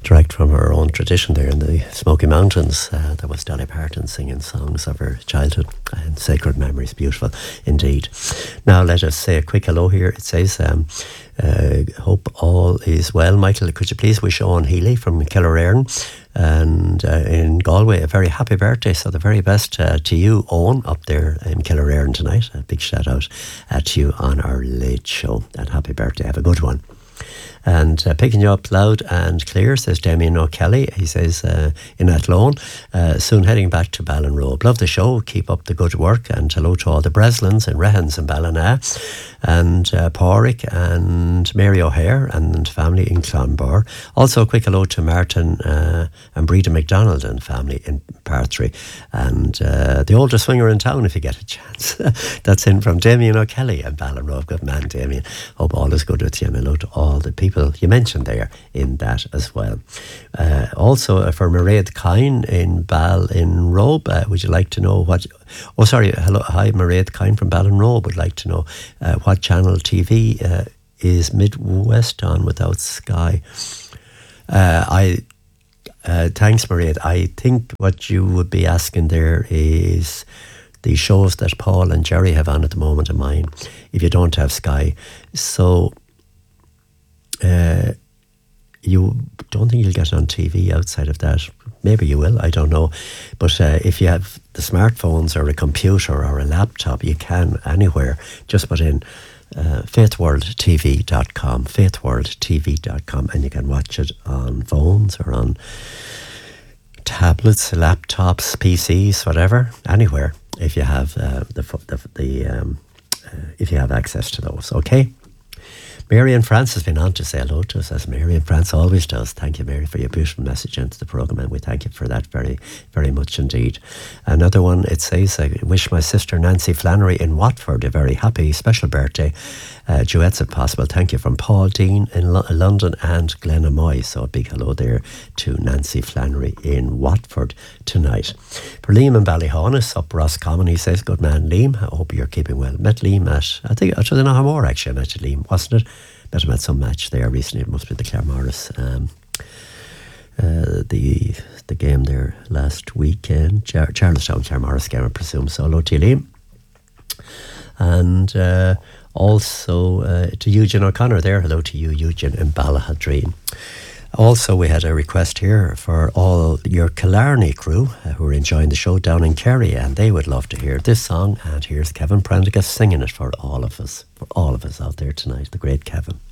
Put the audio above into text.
direct from her own tradition there in the Smoky Mountains. There was Dolly Parton singing songs of her childhood and sacred memories. Beautiful indeed. Now let us say a quick hello here. It says, hope all is well. Michael, could you please wish Owen Healy from Killerearn and in Galway a very happy birthday. So the very best to you, Owen, up there in Killerearn tonight. A big shout out to you on our late show, and happy birthday. Have a good one. And picking you up loud and clear, says Damien O'Kelly. He says in Athlone, soon heading back to Ballinrobe. Love the show, keep up the good work, and hello to all the Breslins and Rehans and Ballina, and Pádraig and Mary O'Hare and family in Clonbar. Also a quick hello to Martin and Breda McDonald and family in Partry, and the older swinger in town if you get a chance. That's in from Damien O'Kelly and Ballinrobe. Good man, Damien. Hope all is good with you, and hello to all the people you mentioned there in that as well. Also for Mairead Kine in Ballinrobe, would you like to know what... Oh, sorry. Hello, hi, Mairead Kine from Ballinrobe would like to know what channel TV is Midwest on without Sky. Thanks, Mairead. I think what you would be asking there is the shows that Paul and Jerry have on at the moment of mine, if you don't have Sky. So you don't think you'll get on TV outside of that. Maybe you will, I don't know. But if you have the smartphones or a computer or a laptop, you can anywhere. Just put in faithworldtv.com, faithworldtv.com, and you can watch it on phones or on tablets, laptops, PCs, whatever, anywhere. If you have if you have access to those, okay. Mary and France has been on to say hello to us, as Mary and France always does. Thank you, Mary, for your beautiful message into the programme, and we thank you for that very, very much indeed. Another one, it says, I wish my sister Nancy Flannery in Watford a very happy, special birthday. Duets if possible. Thank you from Paul Dean in London and Glenna Moy. So a big hello there to Nancy Flannery in Watford tonight. For Liam and Ballyhaunis up Roscommon, he says, good man, Liam. I hope you're keeping well. Met Liam at, I think, it was in Ahamore actually, I met Liam, wasn't it? Met him at some match there recently. It must be the Claremorris, the game there last weekend. Charlestown Claremorris game, I presume. So hello to you, Liam. And also to Eugene O'Connor there. Hello to you, Eugene, in Ballahadreen. Also, we had a request here for all your Killarney crew who are enjoying the show down in Kerry, and they would love to hear this song. And here's Kevin Prendergast singing it for all of us out there tonight, the great Kevin.